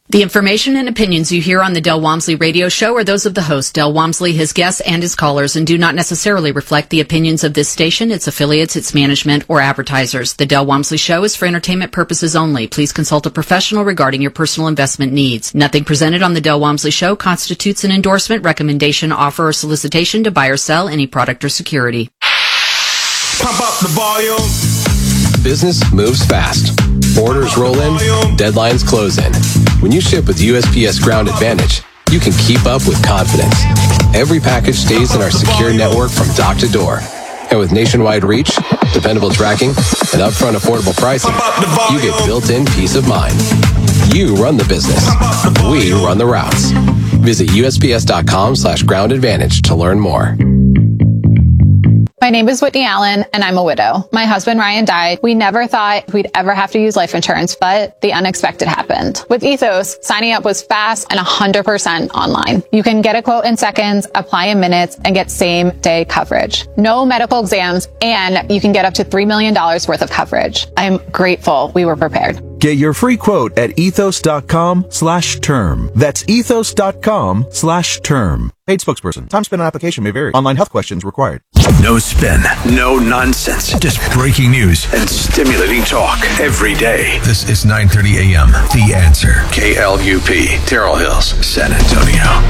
The information and opinions you hear on the Del Walmsley radio show are those of the host, Del Walmsley, his guests, and his callers, and do not necessarily reflect the opinions of this station, its affiliates, its management, or advertisers. The Del Walmsley show is for entertainment purposes only. Please consult a professional regarding your personal investment needs. Nothing presented on the Del Walmsley show constitutes an endorsement, recommendation, offer, or solicitation to buy or sell any product or security. Pump up the volume. Business moves fast. Orders roll in, deadlines close in. When you ship with USPS Ground Advantage, you can keep up with confidence. Every package stays in our secure network from dock to door. And with nationwide reach, dependable tracking, and upfront affordable pricing, you get built-in peace of mind. You run the business. We run the routes. Visit USPS.com/Ground Advantage to learn more. My name is Whitney Allen, and I'm a widow. My husband, Ryan, died. We never thought we'd ever have to use life insurance, but the unexpected happened. With Ethos, signing up was fast and 100% online. You can get a quote in seconds, apply in minutes, and get same-day coverage. No medical exams, and you can get up to $3 million worth of coverage. I'm grateful we were prepared. Get your free quote at ethos.com/term. That's ethos.com/term. Paid spokesperson. Time spent on application may vary. Online health questions required. No spin, no nonsense, just breaking news and stimulating talk every day. This is 9:30 a.m. The Answer. KLUP, Terrell Hills, San Antonio.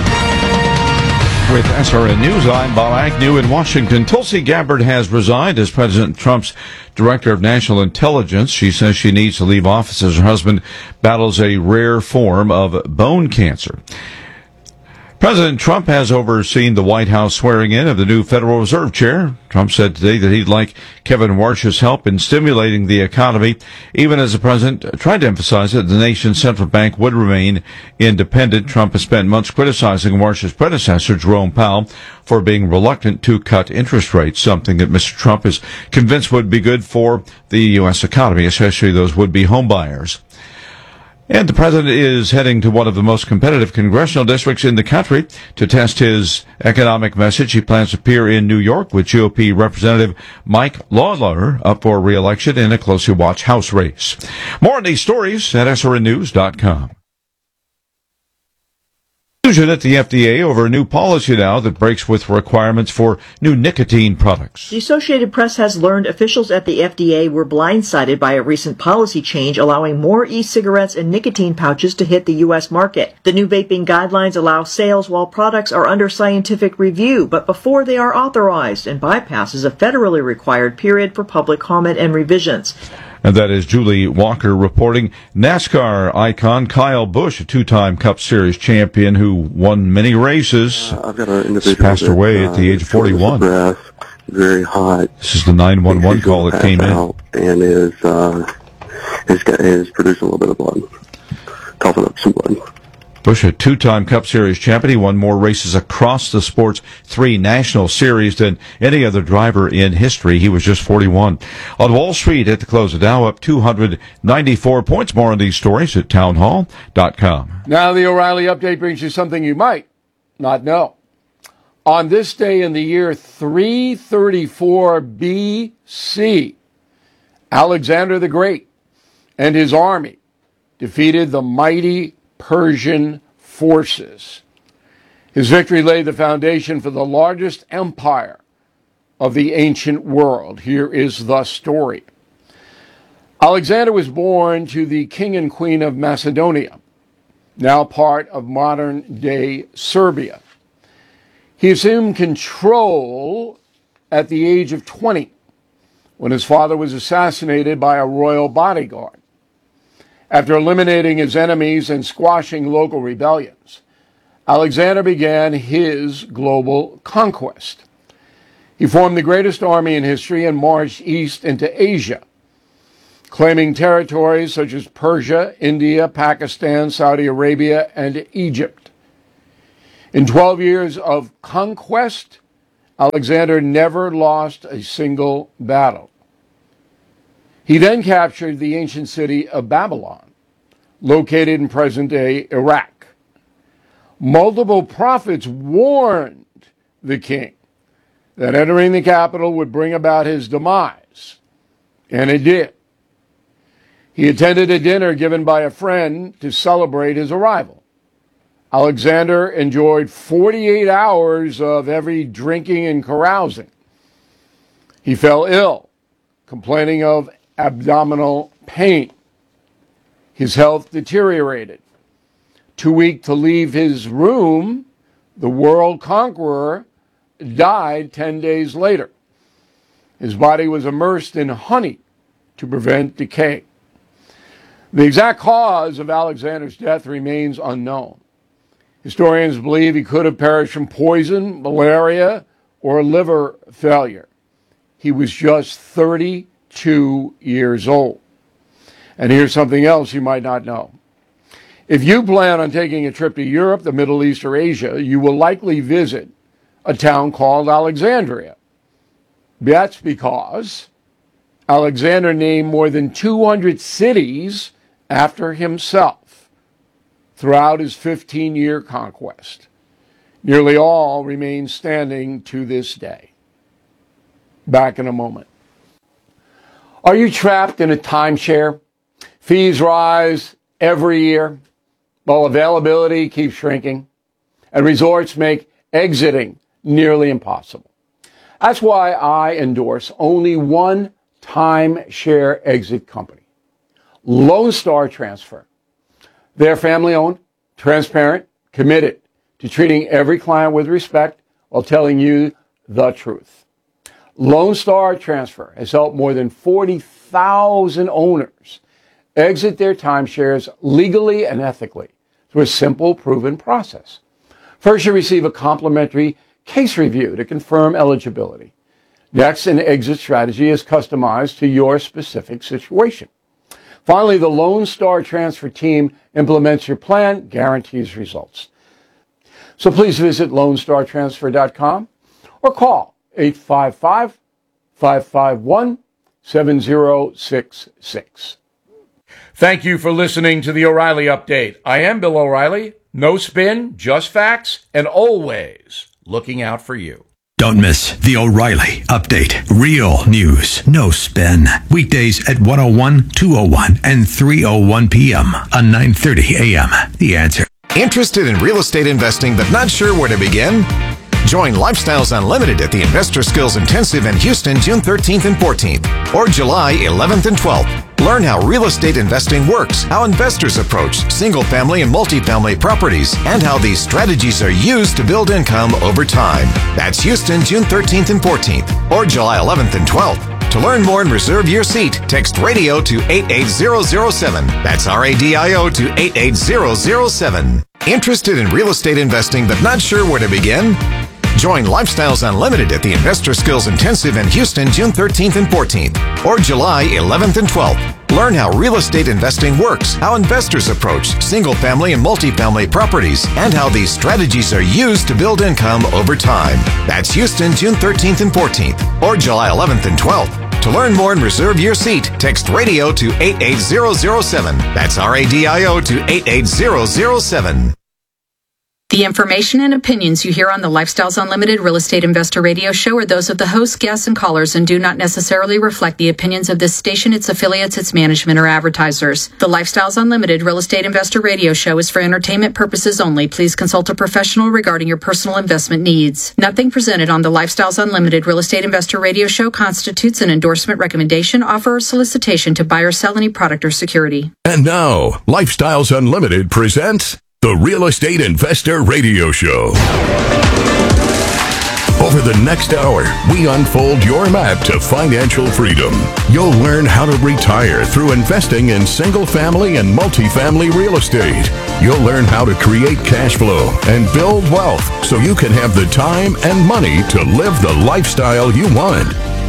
With SRN News, I'm Bob Agnew in Washington. Tulsi Gabbard has resigned as President Trump's Director of National Intelligence. She says she needs to leave office as her husband battles a rare form of bone cancer. President Trump has overseen the White House swearing in of the new Federal Reserve Chair. Trump said today that he'd like Kevin Warsh's help in stimulating the economy, even as the president tried to emphasize that the nation's central bank would remain independent. Trump has spent months criticizing Warsh's predecessor, Jerome Powell, for being reluctant to cut interest rates, something that Mr. Trump is convinced would be good for the U.S. economy, especially those would-be homebuyers. And the president is heading to one of the most competitive congressional districts in the country to test his economic message. He plans to appear in New York with GOP Representative Mike Lawler up for re-election in a closely watched House race. More on these stories at srnnews.com. Confusion at the FDA over a new policy now that breaks with requirements for new nicotine products. The Associated Press has learned officials at the FDA were blindsided by a recent policy change allowing more e-cigarettes and nicotine pouches to hit the U.S. market. The new vaping guidelines allow sales while products are under scientific review, but before they are authorized, and bypasses a federally required period for public comment and revisions. And that is Julie Walker reporting. NASCAR icon Kyle Busch, a two-time Cup Series champion who won many races, passed away at the age of 41. Very hot. This is the 911 call that came in. And is producing a little bit of blood, coughing up some blood. Busch, a two-time Cup Series champion. He won more races across the sport's 3 national series than any other driver in history. He was just 41. On Wall Street at the close of Dow, up 294 points. More on these stories at townhall.com. Now the O'Reilly Update brings you something you might not know. On this day in the year 334 BC, Alexander the Great and his army defeated the mighty Persian forces. His victory laid the foundation for the largest empire of the ancient world. Here is the story. Alexander was born to the king and queen of Macedonia, now part of modern-day Serbia. He assumed control at the age of 20 when his father was assassinated by a royal bodyguard. After eliminating his enemies and squashing local rebellions, Alexander began his global conquest. He formed the greatest army in history and marched east into Asia, claiming territories such as Persia, India, Pakistan, Saudi Arabia, and Egypt. In 12 years of conquest, Alexander never lost a single battle. He then captured the ancient city of Babylon, located in present-day Iraq. Multiple prophets warned the king that entering the capital would bring about his demise, and it did. He attended a dinner given by a friend to celebrate his arrival. Alexander enjoyed 48 hours of heavy drinking and carousing. He fell ill, complaining of abdominal pain. His health deteriorated. Too weak to leave his room, the world conqueror died 10 days later. His body was immersed in honey to prevent decay. The exact cause of Alexander's death remains unknown. Historians believe he could have perished from poison, malaria, or liver failure. He was just 32 years old. And here's something else you might not know. If you plan on taking a trip to Europe, the Middle East, or Asia, you will likely visit a town called Alexandria. That's because Alexander named more than 200 cities after himself throughout his 15-year conquest. Nearly all remain standing to this day. Back in a moment. Are you trapped in a timeshare? Fees rise every year, while availability keeps shrinking, and resorts make exiting nearly impossible. That's why I endorse only one timeshare exit company, Lone Star Transfer. They're family-owned, transparent, committed to treating every client with respect while telling you the truth. Lone Star Transfer has helped more than 40,000 owners exit their timeshares legally and ethically through a simple, proven process. First, you receive a complimentary case review to confirm eligibility. Next, an exit strategy is customized to your specific situation. Finally, the Lone Star Transfer team implements your plan, guarantees results. So please visit LoneStarTransfer.com or call 855-551-7066. Thank you for listening to the O'Reilly Update. I am Bill O'Reilly. No spin, just facts, and always looking out for you. Don't miss the O'Reilly Update. Real news, no spin. Weekdays at 1:01, 2:01, and 3:01 p.m. on 9:30 a.m. The Answer. Interested in real estate investing but not sure where to begin? Join Lifestyles Unlimited at the Investor Skills Intensive in Houston, June 13th and 14th, or July 11th and 12th. Learn how real estate investing works, how investors approach single-family and multifamily properties, and how these strategies are used to build income over time. That's Houston, June 13th and 14th, or July 11th and 12th. To learn more and reserve your seat, text RADIO to 88007. That's RADIO to 88007. Interested in real estate investing but not sure where to begin? Join Lifestyles Unlimited at the Investor Skills Intensive in Houston, June 13th and 14th, or July 11th and 12th. Learn how real estate investing works, how investors approach single-family and multifamily properties, and how these strategies are used to build income over time. That's Houston, June 13th and 14th, or July 11th and 12th. To learn more and reserve your seat, text RADIO to 88007. That's RADIO to 88007. The information and opinions you hear on the Lifestyles Unlimited Real Estate Investor Radio Show are those of the hosts, guests, and callers and do not necessarily reflect the opinions of this station, its affiliates, its management, or advertisers. The Lifestyles Unlimited Real Estate Investor Radio Show is for entertainment purposes only. Please consult a professional regarding your personal investment needs. Nothing presented on the Lifestyles Unlimited Real Estate Investor Radio Show constitutes an endorsement, recommendation, offer, or solicitation to buy or sell any product or security. And now, Lifestyles Unlimited presents the Real Estate Investor Radio Show. Over the next hour, we unfold your map to financial freedom. You'll learn how to retire through investing in single-family and multifamily real estate. You'll learn how to create cash flow and build wealth so you can have the time and money to live the lifestyle you want.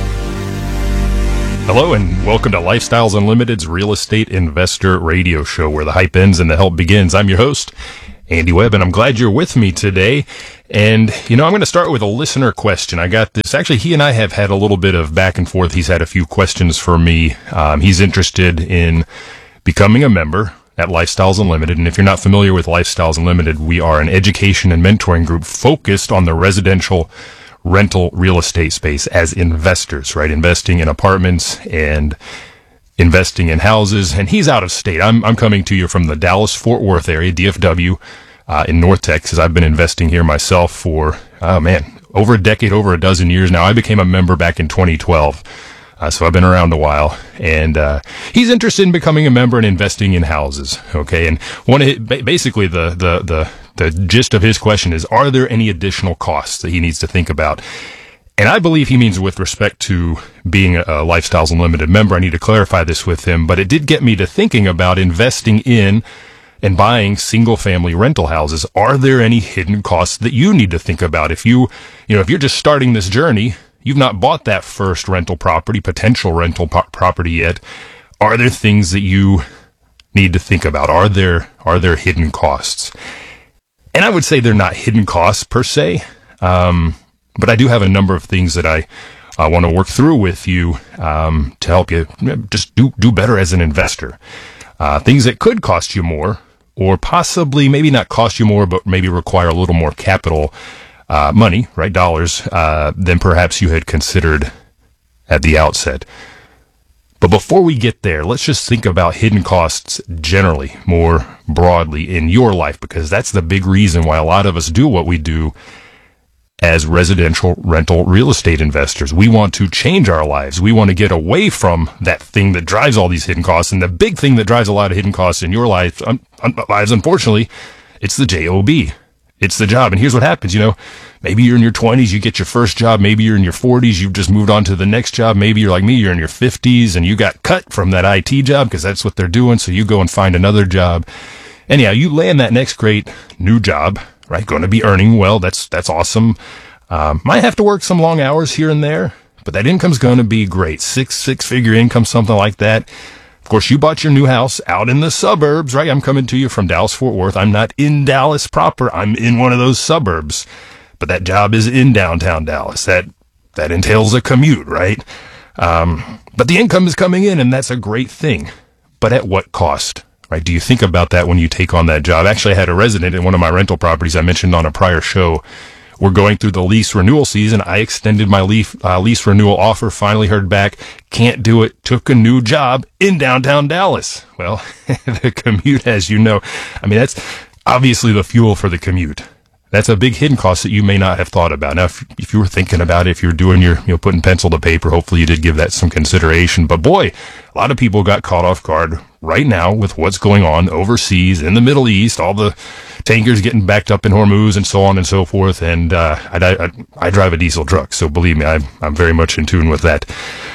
Hello and welcome to Lifestyles Unlimited's Real Estate Investor Radio Show, where the hype ends and the help begins. I'm your host, Andy Webb, and I'm glad you're with me today. And, I'm going to start with a listener question. I got this. Actually, he and I have had a little bit of back and forth. He's had a few questions for me. He's interested in becoming a member at Lifestyles Unlimited. And if you're not familiar with Lifestyles Unlimited, we are an education and mentoring group focused on the residential rental real estate space as investors, right? Investing in apartments and investing in houses, and he's out of state. I'm coming to you from the Dallas-Fort Worth area, DFW, in North Texas. I've been investing here myself for, over a decade, over a dozen years now. I became a member back in 2012. So I've been around a while, and he's interested in becoming a member and investing in houses. Okay, and basically the gist of his question is: are there any additional costs that he needs to think about? And I believe he means with respect to being a Lifestyles Unlimited member. I need to clarify this with him, but it did get me to thinking about investing in and buying single-family rental houses. Are there any hidden costs that you need to think about if you're just starting this journey? You've not bought that first rental property, potential rental property yet. Are there things that you need to think about? Are there hidden costs? And I would say they're not hidden costs per se, but I do have a number of things that I want to work through with you to help you just do better as an investor. Things that could cost you more, or possibly maybe not cost you more, but maybe require a little more capital money, right, dollars, than perhaps you had considered at the outset. But before we get there, let's just think about hidden costs generally, more broadly in your life, because that's the big reason why a lot of us do what we do as residential rental real estate investors. We want to change our lives. We want to get away from that thing that drives all these hidden costs. And the big thing that drives a lot of hidden costs in your life, lives, unfortunately, it's the job. It's the job. And here's what happens, maybe you're in your 20s, you get your first job. Maybe you're in your 40s, you've just moved on to the next job. Maybe you're like me, you're in your 50s and you got cut from that IT job because that's what they're doing. So you go and find another job. Anyhow, you land that next great new job, right? Going to be earning well. That's awesome. Might have to work some long hours here and there, but that income's going to be great. Six-figure income, something like that. Of course, you bought your new house out in the suburbs, right? I'm coming to you from Dallas-Fort Worth. I'm not in Dallas proper. I'm in one of those suburbs, but that job is in downtown Dallas. That entails a commute, right? But the income is coming in, and that's a great thing. But at what cost, right? Do you think about that when you take on that job? Actually, I had a resident in one of my rental properties I mentioned on a prior show. We're going through the lease renewal season. I extended my lease renewal offer, finally heard back, can't do it, took a new job in downtown Dallas. Well, the commute, as you know, that's obviously the fuel for the commute. That's a big hidden cost that you may not have thought about. Now, if you were thinking about it, if you're doing your, putting pencil to paper, hopefully you did give that some consideration. But boy, a lot of people got caught off guard right now with what's going on overseas in the Middle East, all the tankers getting backed up in Hormuz and so on and so forth. And I drive a diesel truck, so believe me, I'm very much in tune with that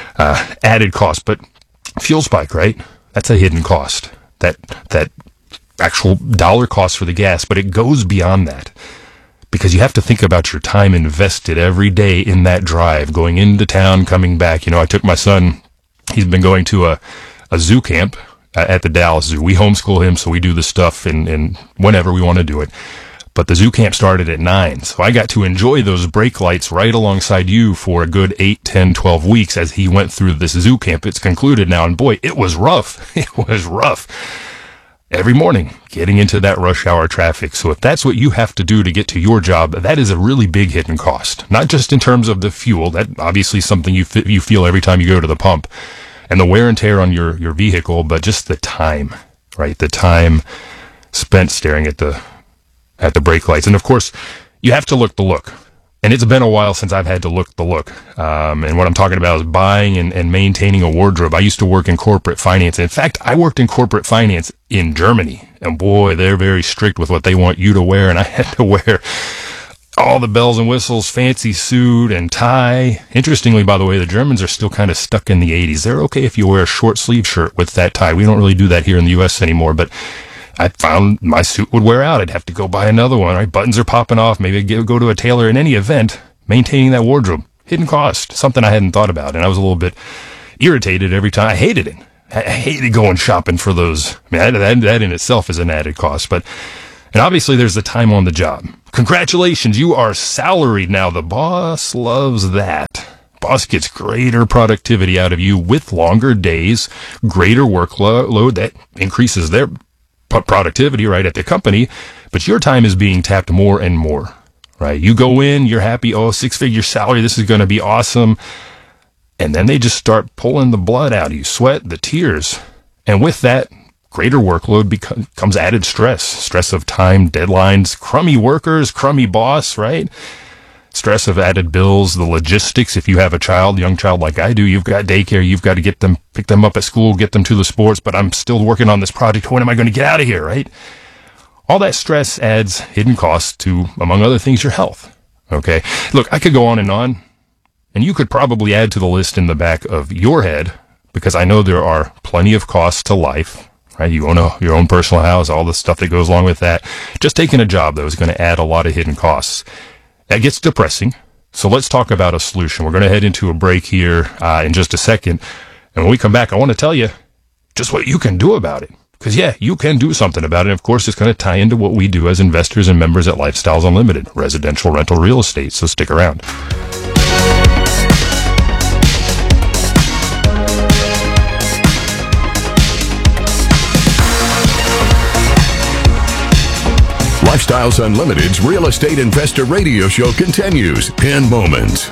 added cost. But fuel spike, right? That's a hidden cost. That actual dollar cost for the gas, but it goes beyond that. Because you have to think about your time invested every day in that drive, going into town, coming back. I took my son, he's been going to a zoo camp at the Dallas Zoo. We homeschool him, so we do the stuff in whenever we want to do it. But the zoo camp started at 9, so I got to enjoy those brake lights right alongside you for a good 8, 10, 12 weeks as he went through this zoo camp. It's concluded now, and boy, it was rough. It was rough. Every morning, getting into that rush hour traffic. So if that's what you have to do to get to your job, that is a really big hidden cost. Not just in terms of the fuel, that obviously is something you feel every time you go to the pump, and the wear and tear on your vehicle, but just the time, right? The time spent staring at the brake lights. And of course, you have to look the look. And it's been a while since I've had to look the look. And what I'm talking about is buying and maintaining a wardrobe. I used to work in corporate finance. In fact, I worked in corporate finance in Germany. And boy, they're very strict with what they want you to wear. And I had to wear all the bells and whistles, fancy suit and tie. Interestingly, by the way, the Germans are still kind of stuck in the 80s. They're okay if you wear a short sleeve shirt with that tie. We don't really do that here in the U.S. anymore, but I found my suit would wear out. I'd have to go buy another one, right? Buttons are popping off. Maybe I'd go to a tailor. In any event, maintaining that wardrobe, hidden cost, something I hadn't thought about. And I was a little bit irritated every time. I hated it. I hated going shopping for those. That in itself is an added cost. And obviously there's the time on the job. Congratulations, you are salaried now. The boss loves that. Boss gets greater productivity out of you with longer days, greater workload that increases their productivity, right, at the company, but your time is being tapped more and more, right? You go in, you're happy, 6-figure salary, this is going to be awesome. And then they just start pulling the blood out of you, sweat, the tears. And with that, greater workload comes added stress of time, deadlines, crummy workers, crummy boss, right? Stress of added bills, the logistics. If you have a young child like I do, you've got daycare, you've got to pick them up at school, get them to the sports, but I'm still working on this project. When am I going to get out of here, right? All that stress adds hidden costs to, among other things, your health. Okay? Look, I could go on, and you could probably add to the list in the back of your head, because I know there are plenty of costs to life, right? You own your own personal house, all the stuff that goes along with that. Just taking a job, though, is going to add a lot of hidden costs. That gets depressing. So let's talk about a solution. We're going to head into a break here in just a second. And when we come back, I want to tell you just what you can do about it. Because, yeah, you can do something about it. And, of course, it's going to tie into what we do as investors and members at Lifestyles Unlimited, residential rental real estate. So stick around. Lifestyles Unlimited's Real Estate Investor Radio Show continues in moments.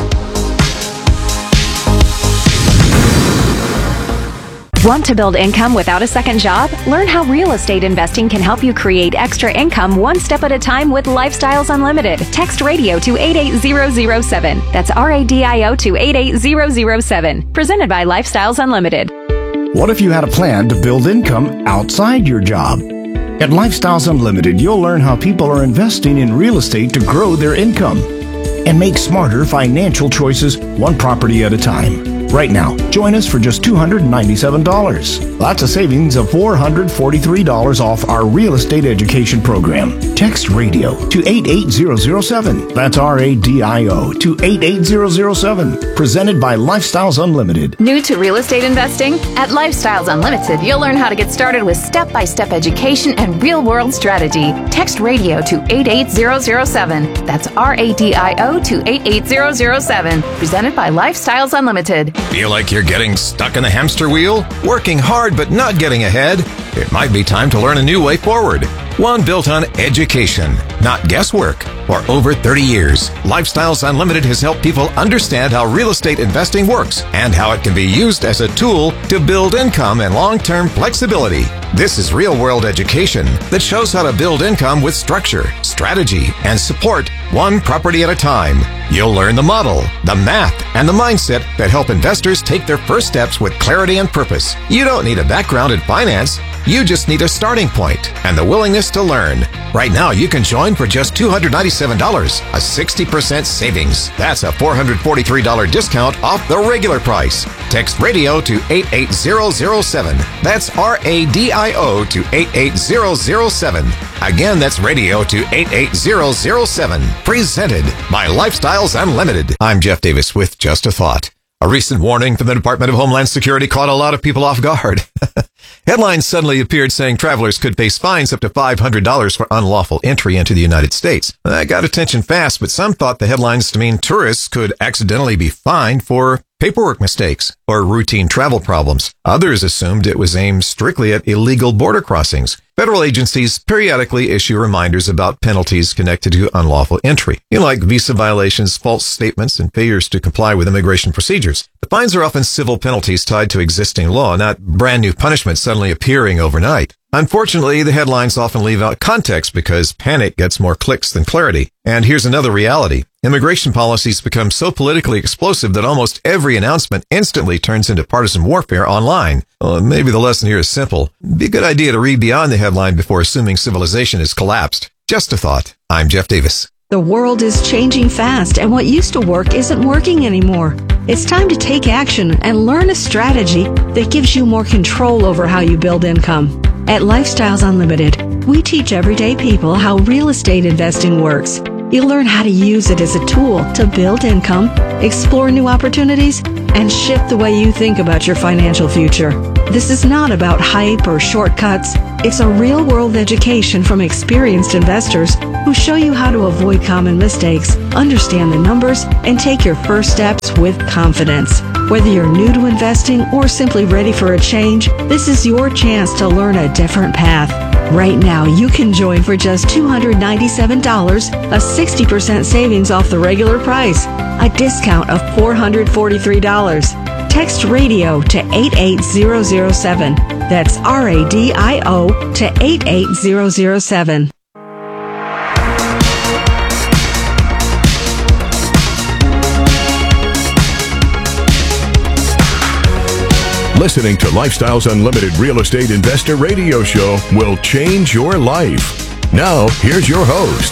Want to build income without a second job? Learn how real estate investing can help you create extra income one step at a time with Lifestyles Unlimited. Text radio to 88007. That's RADIO to 88007. Presented by Lifestyles Unlimited. What if you had a plan to build income outside your job? At Lifestyles Unlimited, you'll learn how people are investing in real estate to grow their income and make smarter financial choices one property at a time. Right now, join us for just $297. That's a savings of $443 off our real estate education program. Text radio to 88007. That's RADIO to 88007. Presented by Lifestyles Unlimited. New to real estate investing? At Lifestyles Unlimited, you'll learn how to get started with step-by-step education and real-world strategy. Text radio to 88007. That's RADIO to 88007. Presented by Lifestyles Unlimited. Feel like you're getting stuck in the hamster wheel? Working hard but not getting ahead? It might be time to learn a new way forward. One built on education, not guesswork. For over 30 years, Lifestyles Unlimited has helped people understand how real estate investing works and how it can be used as a tool to build income and long-term flexibility. This is real-world education that shows how to build income with structure, strategy, and support one property at a time. You'll learn the model, the math, and the mindset that help investors take their first steps with clarity and purpose. You don't need a background in finance. You just need a starting point and the willingness to learn. Right now, you can join for just $297, a 60% savings. That's a $443 discount off the regular price. Text radio to 88007. That's RADIO to 88007. Again, that's radio to 88007. Presented by Lifestyles Unlimited. I'm Jeff Davis with Just a Thought. A recent warning from the Department of Homeland Security caught a lot of people off guard. Headlines suddenly appeared saying travelers could face fines up to $500 for unlawful entry into the United States. That got attention fast, but some thought the headlines to mean tourists could accidentally be fined for paperwork mistakes or routine travel problems. Others assumed it was aimed strictly at illegal border crossings. Federal agencies periodically issue reminders about penalties connected to unlawful entry, like visa violations, false statements, and failures to comply with immigration procedures. The fines are often civil penalties tied to existing law, not brand new punishments suddenly appearing overnight. Unfortunately, the headlines often leave out context because panic gets more clicks than clarity. And here's another reality. Immigration policies become so politically explosive that almost every announcement instantly turns into partisan warfare online. Well, maybe the lesson here is simple. It'd be a good idea to read beyond the headline before assuming civilization has collapsed. Just a thought. I'm Jeff Davis. The world is changing fast, and what used to work isn't working anymore. It's time to take action and learn a strategy that gives you more control over how you build income. At Lifestyles Unlimited, we teach everyday people how real estate investing works. You'll learn how to use it as a tool to build income, explore new opportunities, and shift the way you think about your financial future. This is not about hype or shortcuts. It's a real-world education from experienced investors who show you how to avoid common mistakes, understand the numbers, and take your first steps with confidence. Whether you're new to investing or simply ready for a change, this is your chance to learn a different path. Right now, you can join for just $297, a 60% savings off the regular price, a discount of $443. Text radio to 88007. That's RADIO to 88007. Listening to Lifestyles Unlimited Real Estate Investor Radio Show will change your life. Now, here's your host.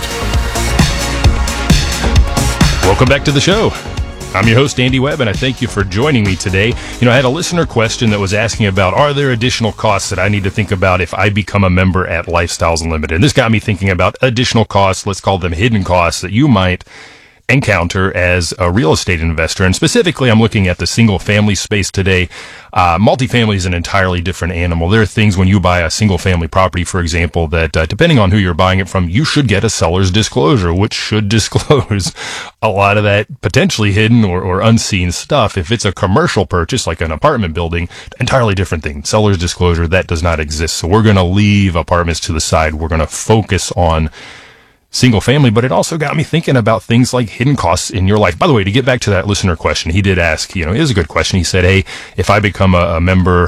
Welcome back to the show. I'm your host, Andy Webb, and I thank you for joining me today. You know, I had a listener question that was asking about, are there additional costs that I need to think about if I become a member at Lifestyles Unlimited? And this got me thinking about additional costs, let's call them hidden costs, that you might encounter as a real estate investor. And specifically, I'm looking at the single family space today. Multifamily is an entirely different animal. There are things when you buy a single family property, for example, that depending on who you're buying it from, you should get a seller's disclosure, which should disclose a lot of that potentially hidden or unseen stuff. If it's a commercial purchase, like an apartment building, entirely different thing. Seller's disclosure, that does not exist. So we're going to leave apartments to the side. We're going to focus on single family, but it also got me thinking about things like hidden costs in your life. By the way, to get back to that listener question, he did ask, it was a good question. He said, hey, if I become a member,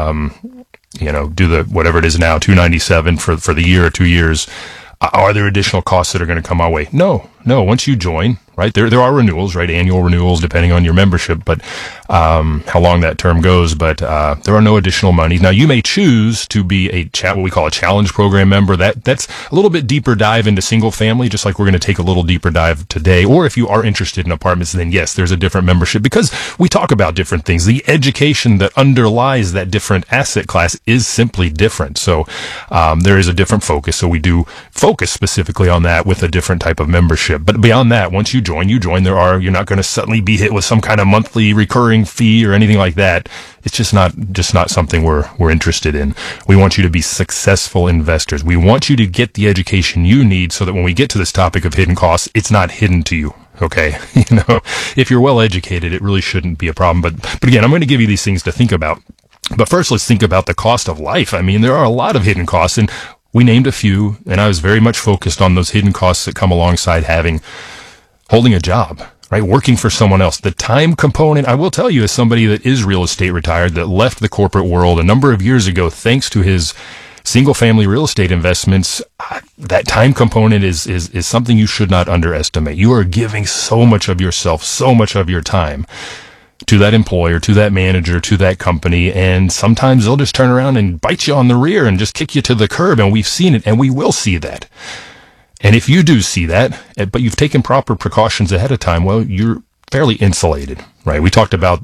do the, whatever it is now, $297 for the year or 2 years, are there additional costs that are going to come my way? No. Once you join, right, there are renewals, right, annual renewals depending on your membership, but how long that term goes, but there are no additional monies. Now, you may choose to be what we call a challenge program member. That's a little bit deeper dive into single family, just like we're going to take a little deeper dive today. Or if you are interested in apartments, then yes, there's a different membership because we talk about different things. The education that underlies that different asset class is simply different. So there is a different focus. So we do focus specifically on that with a different type of membership. But beyond that, once you join, you're not going to suddenly be hit with some kind of monthly recurring fee or anything like that. It's just not something we're interested in. We want you to be successful investors. We want you to get the education you need so that when we get to this topic of hidden costs, it's not hidden to you. Okay. If you're well educated, it really shouldn't be a problem. But again, I'm going to give you these things to think about. But first, let's think about the cost of life. I mean, there are a lot of hidden costs, and we named a few, and I was very much focused on those hidden costs that come alongside holding a job, right? Working for someone else. The time component, I will tell you, as somebody that is real estate retired, that left the corporate world a number of years ago, thanks to his single family real estate investments, that time component is something you should not underestimate. You are giving so much of yourself, so much of your time to that employer, to that manager, to that company, and sometimes they'll just turn around and bite you on the rear and just kick you to the curb, and we've seen it, and we will see that. And if you do see that, but you've taken proper precautions ahead of time, well, you're fairly insulated, right? We talked about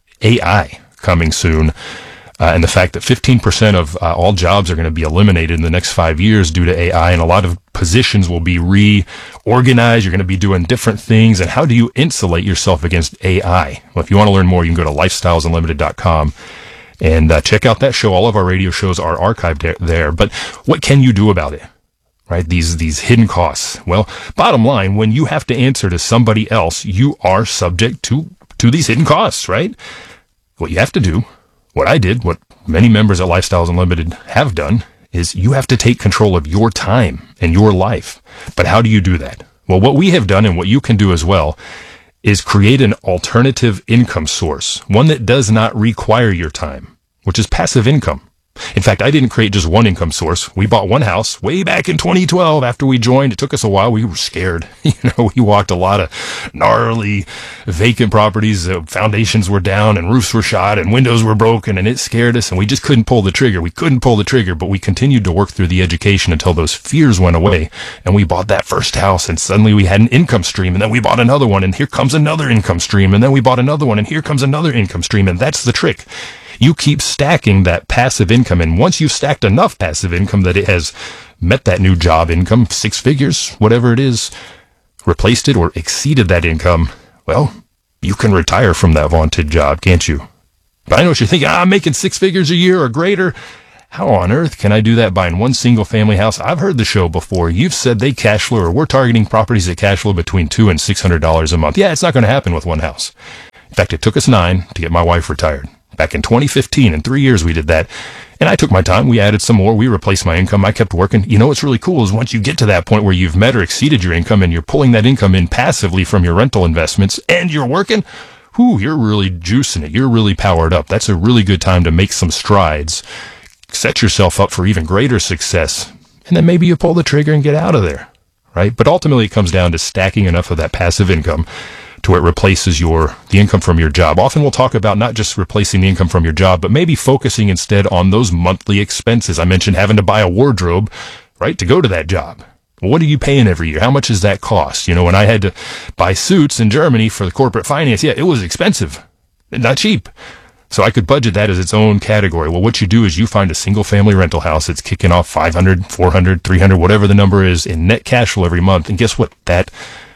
AI coming soon, and the fact that 15% of all jobs are going to be eliminated in the next 5 years due to AI, and a lot of positions will be reorganized. You're going to be doing different things. And how do you insulate yourself against AI? Well, if you want to learn more, you can go to lifestylesunlimited.com and check out that show. All of our radio shows are archived there. But what can you do about it? Right? These hidden costs. Well, bottom line, when you have to answer to somebody else, you are subject to these hidden costs, right? What you have to do, what I did, what many members at Lifestyles Unlimited have done, is you have to take control of your time and your life. But how do you do that? Well, what we have done and what you can do as well is create an alternative income source, one that does not require your time, which is passive income. In fact, I didn't create just one income source. We bought one house way back in 2012 after we joined. It took us a while. We were scared. We walked a lot of gnarly vacant properties. Foundations were down and roofs were shot and windows were broken, and it scared us, and we just couldn't pull the trigger. We couldn't pull the trigger, but we continued to work through the education until those fears went away, and we bought that first house, and suddenly we had an income stream, and then we bought another one, and here comes another income stream, and then we bought another one, and here comes another income stream, and that's the trick. You keep stacking that passive income, and once you've stacked enough passive income that it has met that new job income, 6 figures, whatever it is, replaced it or exceeded that income, well, you can retire from that vaunted job, can't you? But I know what you're thinking, I'm making 6 figures a year or greater. How on earth can I do that buying one single family house? I've heard the show before. You've said they cash flow, or we're targeting properties that cash flow between $200 and $600 a month. Yeah, it's not going to happen with one house. In fact, it took us 9 to get my wife retired. Back in 2015, in 3 years we did that. And I took my time. We added some more. We replaced my income. I kept working. You know what's really cool is once you get to that point where you've met or exceeded your income and you're pulling that income in passively from your rental investments and you're working, you're really juicing it. You're really powered up. That's a really good time to make some strides. Set yourself up for even greater success. And then maybe you pull the trigger and get out of there, right? But ultimately it comes down to stacking enough of that passive income to where it replaces the income from your job. Often we'll talk about not just replacing the income from your job, but maybe focusing instead on those monthly expenses. I mentioned having to buy a wardrobe, right, to go to that job. Well, what are you paying every year? How much does that cost? You know, when I had to buy suits in Germany for the corporate finance, it was expensive, not cheap. So I could budget that as its own category. Well, what you do is you find a single family rental house that's kicking off $500, $400, $300, whatever the number is in net cash flow every month. And guess what? That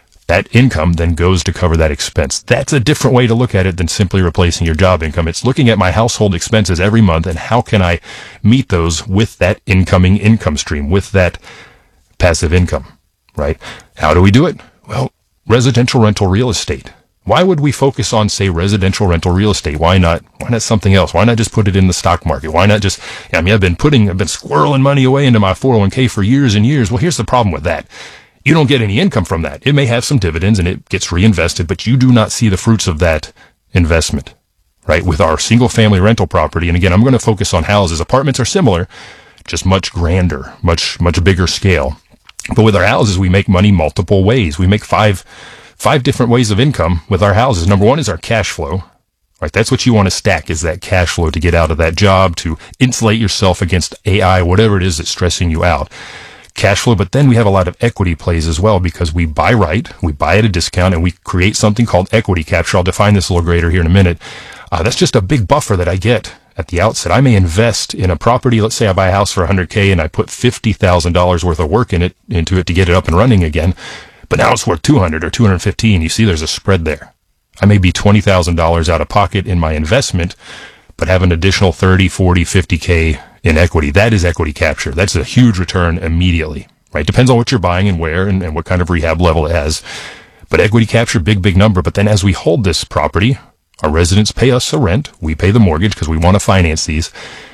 income then goes to cover that expense. That's a different way to look at it than simply replacing your job income. It's looking at my household expenses every month and how can I meet those with that incoming income stream, with that passive income, right? How do we do it? Well, residential rental real estate. Why would we focus on, say, residential rental real estate? Why not something else? Why not just put it in the stock market? Why not just, I've been squirreling money away into my 401k for years and years. Well, here's the problem with that. You don't get any income from that. It may have some dividends and it gets reinvested, but you do not see the fruits of that investment, right? With our single family rental property. And again, I'm going to focus on houses. Apartments are similar, just much grander, much bigger scale. But with our houses, we make money multiple ways. We make five different ways of income with our houses. Number one is our cash flow, right? That's what you want to stack, is that cash flow to get out of that job, to insulate yourself against AI, whatever it is that's stressing you out. Cash flow, but then we have a lot of equity plays as well because we buy at a discount, and we create something called equity capture. I'll define this a little greater here in a minute. That's just a big buffer that I get at the outset. I may invest in a property. Let's say I buy a house for $100K and I put $50,000 worth of work into it to get it up and running again. But now it's worth $200 or $215. You see, there's a spread there. I may be $20,000 out of pocket in my investment, but have an additional 30, 40, 50K in equity. That is equity capture. That's a huge return immediately, right? Depends on what you're buying and where and what kind of rehab level it has. But equity capture, big number. But then as we hold this property, our residents pay us a rent. We pay the mortgage because we want to finance these.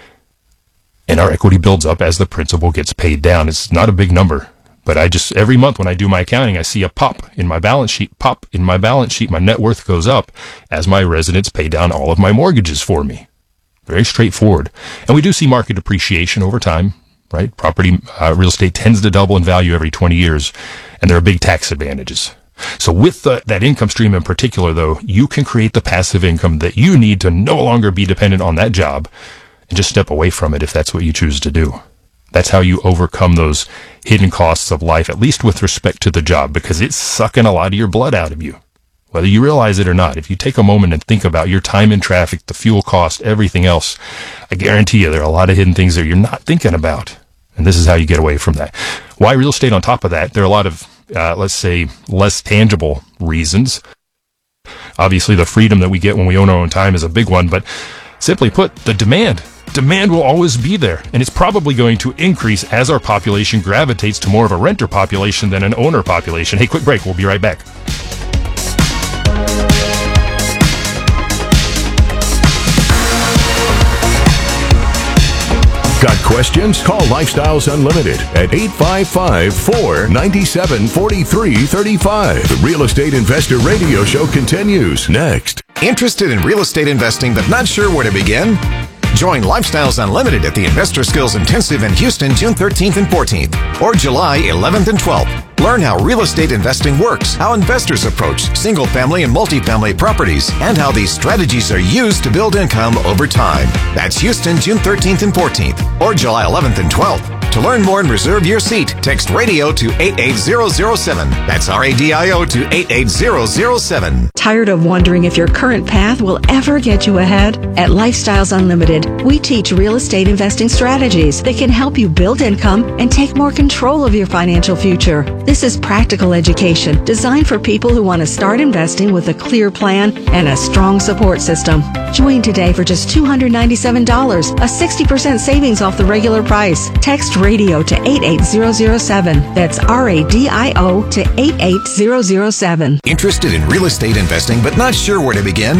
And our equity builds up as the principal gets paid down. It's not a big number. But every month when I do my accounting, I see a pop in my balance sheet. My net worth goes up as my residents pay down all of my mortgages for me. Very straightforward. And we do see market appreciation over time, right? Property, real estate tends to double in value every 20 years, and there are big tax advantages. So with that income stream in particular, though, you can create the passive income that you need to no longer be dependent on that job and just step away from it if that's what you choose to do. That's how you overcome those hidden costs of life, at least with respect to the job, because it's sucking a lot of your blood out of you. Whether you realize it or not, if you take a moment and think about your time in traffic, the fuel cost, everything else, I guarantee you there are a lot of hidden things that you're not thinking about. And this is how you get away from that. Why real estate on top of that? There are a lot of, let's say, less tangible reasons. Obviously, the freedom that we get when we own our own time is a big one, but simply put, the demand will always be there, and it's probably going to increase as our population gravitates to more of a renter population than an owner population. Hey, quick break. We'll be right back. Got questions? Call Lifestyles Unlimited at 855-497-4335. The Real Estate Investor Radio Show continues next. Interested in real estate investing but not sure where to begin? Join Lifestyles Unlimited at the Investor Skills Intensive in Houston, June 13th and 14th, or July 11th and 12th. Learn how real estate investing works, how investors approach single-family and multifamily properties, and how these strategies are used to build income over time. That's Houston, June 13th and 14th, or July 11th and 12th. To learn more and reserve your seat, text RADIO to 88007. That's RADIO to 88007. Tired of wondering if your current path will ever get you ahead? At Lifestyles Unlimited, we teach real estate investing strategies that can help you build income and take more control of your financial future. This is practical education designed for people who want to start investing with a clear plan and a strong support system. Join today for just $297, a 60% savings off the regular price. Text RADIO to 88007. That's RADIO to 88007. Interested in real estate investing but not sure where to begin?